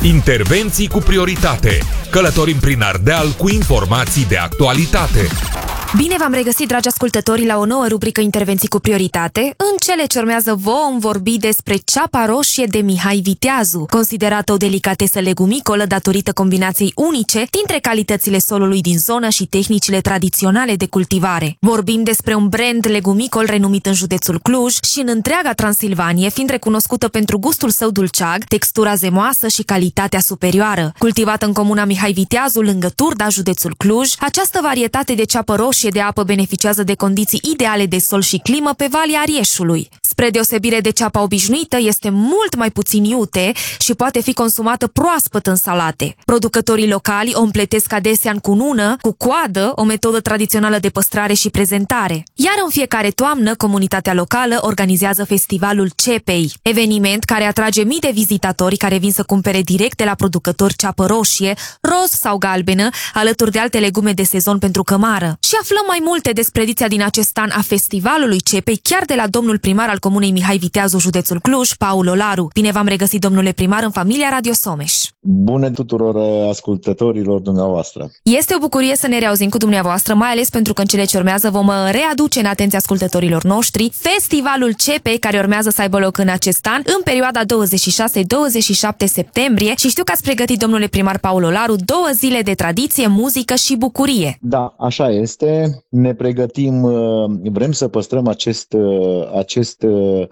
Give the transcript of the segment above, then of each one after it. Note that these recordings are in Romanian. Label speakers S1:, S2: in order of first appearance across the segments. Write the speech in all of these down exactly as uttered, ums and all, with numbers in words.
S1: Intervenții cu prioritate. Călătorim prin Ardeal cu informații de actualitate.
S2: Bine v-am regăsit, dragi ascultători, la o nouă rubrică Intervenții cu prioritate. În cele ce urmează vom vorbi despre ceapa roșie de Mihai Viteazu, considerată o delicatesă legumicolă datorită combinației unice dintre calitățile solului din zonă și tehnicile tradiționale de cultivare. Vorbim despre un brand legumicol renumit în județul Cluj și în întreaga Transilvanie, fiind recunoscută pentru gustul său dulceag, textura zemoasă și calitatea superioară. Cultivată în comuna Mihai Viteazu, lângă Turda, județul Cluj, această varietate de ceapă roșie de apă beneficiază de condiții ideale de sol și climă pe Valea Arieșului. Spre deosebire de ceapa obișnuită, este mult mai puțin iute și poate fi consumată proaspăt în salate. Producătorii locali o împletesc adesea în cunună, cu coadă, o metodă tradițională de păstrare și prezentare. Iar în fiecare toamnă, comunitatea locală organizează festivalul Cepei, eveniment care atrage mii de vizitatori care vin să cumpere direct de la producători ceapă roșie, roz sau galbenă, alături de alte legume de sezon pentru cămară. Și aflăm mai multe despre ediția din acest an a festivalului Cepei chiar de la domnul primar al comunei Mihai Viteazu, județul Cluj, Paul Olaru. Bine v-am regăsit, domnule primar, în familia Radio Someș.
S3: Bună tuturor ascultătorilor dumneavoastră.
S2: Este o bucurie să ne reauzim cu dumneavoastră, mai ales pentru că în cele ce urmează vom readuce în atenția ascultătorilor noștri festivalul Cepei, care urmează să aibă loc în acest an, în perioada douăzeci și șase douăzeci și șapte septembrie, și știu că ați pregătit, domnule primar Paul Olaru, două zile de tradiție, muzică și bucurie.
S3: Da, așa este. Ne pregătim, vrem să păstrăm acest, acest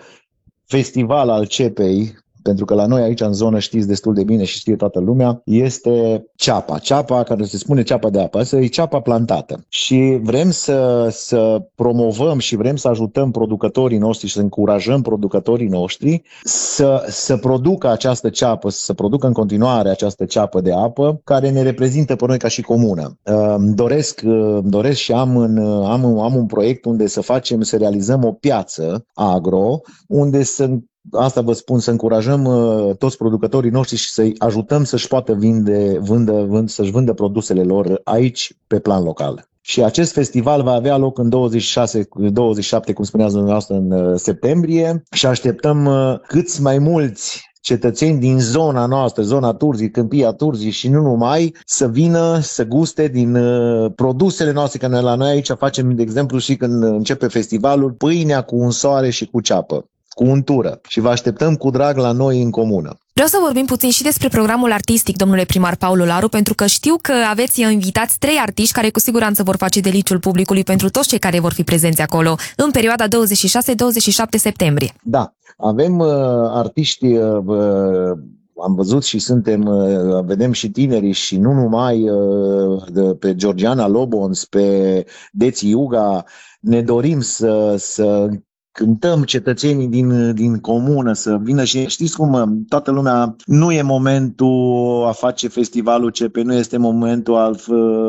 S3: festival al Cepei, pentru că la noi aici în zonă, știți destul de bine și știe toată lumea, este ceapa. Ceapa care se spune ceapa de apă, asta e ceapa plantată. Și vrem să, să promovăm și vrem să ajutăm producătorii noștri și să încurajăm producătorii noștri să, să producă această ceapă, să producă în continuare această ceapă de apă care ne reprezintă pe noi ca și comună. Îmi doresc, îmi doresc și am, în, am, am un proiect unde să facem, să realizăm o piață agro, unde să Asta vă spun, să încurajăm uh, toți producătorii noștri și să-i ajutăm să-și poată vinde, vândă, vând, să-și vândă produsele lor aici, pe plan local. Și acest festival va avea loc în douăzeci și șase douăzeci și șapte, cum spuneați dumneavoastră, în uh, septembrie, și așteptăm uh, câți mai mulți cetățeni din zona noastră, zona Turzii, Câmpia Turzii și nu numai, să vină să guste din uh, produsele noastre, că noi la noi aici facem, de exemplu, și când începe festivalul, pâinea cu unsoare și cu ceapă, cu untură, și vă așteptăm cu drag la noi în comună.
S2: Vreau să vorbim puțin și despre programul artistic, domnule primar Paul Olaru, pentru că știu că aveți invitați trei artiști care cu siguranță vor face deliciul publicului pentru toți cei care vor fi prezenți acolo în perioada douăzeci și șase douăzeci și șapte septembrie.
S3: Da, avem uh, artiști, uh, uh, am văzut și suntem, uh, vedem și tinerii și nu numai, uh, de, pe Georgiana Lobons, pe Deți Iuga. Ne dorim să, să cântăm cetățenii din, din comună să vină și știți cum, toată lumea, nu e momentul a face festivalul Cepei, nu este momentul al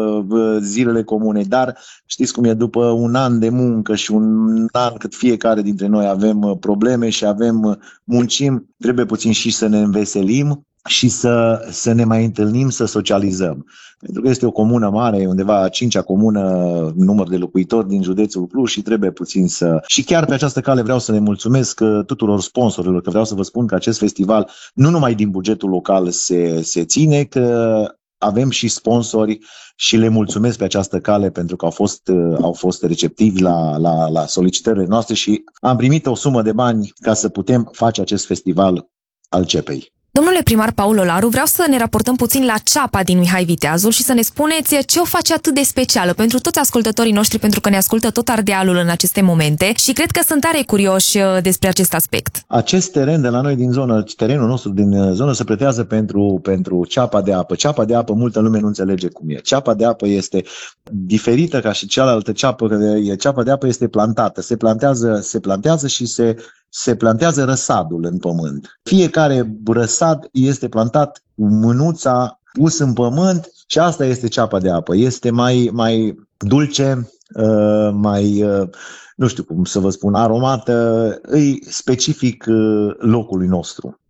S3: zilele comune, dar știți cum e, după un an de muncă și un an cât fiecare dintre noi avem probleme și avem, muncim, trebuie puțin și să ne înveselim și să, să ne mai întâlnim, să socializăm. Pentru că este o comună mare, e undeva a cincea comună număr de locuitori din județul Cluj și trebuie puțin să... Și chiar pe această cale vreau să le mulțumesc tuturor sponsorilor, că vreau să vă spun că acest festival nu numai din bugetul local se, se ține, că avem și sponsori și le mulțumesc pe această cale pentru că au fost, au fost receptivi la, la, la solicitările noastre și am primit o sumă de bani ca să putem face acest festival al Cepei.
S2: Domnule primar Paul Olaru, vreau să ne raportăm puțin la ceapa din Mihai Viteazul și să ne spuneți ce o face atât de specială pentru toți ascultătorii noștri, pentru că ne ascultă tot Ardealul în aceste momente și cred că sunt tare curioși despre acest aspect.
S3: Acest teren de la noi din zonă, terenul nostru din zonă se pretează pentru, pentru ceapa de apă. Ceapa de apă, multă lume nu înțelege cum e. Ceapa de apă este diferită ca și cealaltă ceapă, ceapa de apă este plantată, se plantează, se plantează și se se plantează răsadul în pământ. Fiecare răsad este plantat cu mânuța pus în pământ și asta este ceapa de apă. Este mai, mai dulce, mai, nu știu cum să vă spun, aromată, îi specific locului nostru.